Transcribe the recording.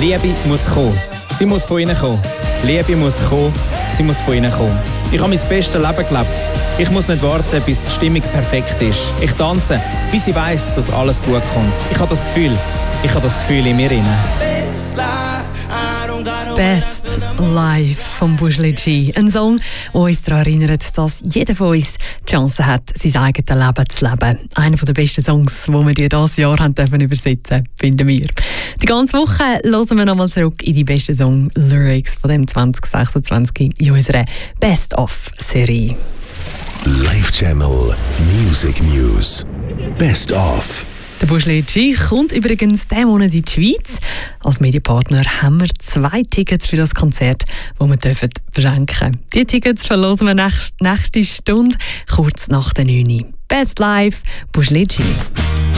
Liebe muss kommen. Sie muss von innen kommen. Liebe muss kommen. Sie muss von innen kommen. Ich habe mein bestes Leben gelebt. Ich muss nicht warten, bis die Stimmung perfekt ist. Ich tanze, bis ich weiss, dass alles gut kommt. Ich habe das Gefühl in mir inne. Best Life von Bushli G. Ein Song, der uns daran erinnert, dass jeder von uns die Chance hat, sein eigenes Leben zu leben. Einer der besten Songs, die wir dieses Jahr haben übersetzen, finden wir. Die ganze Woche hören wir nochmal zurück in die besten Song-Lyrics von dem 2026 in unserer Best-of-Serie. Live Channel Music News. Best of. Der Bushli G kommt übrigens diesen Monat in die Schweiz. Als Medienpartner haben wir 2 Tickets für das Konzert, die wir verschenken dürfen. Die Tickets verlosen wir nächste Stunde, kurz nach der 9 Uhr. Best Live, Bushli G.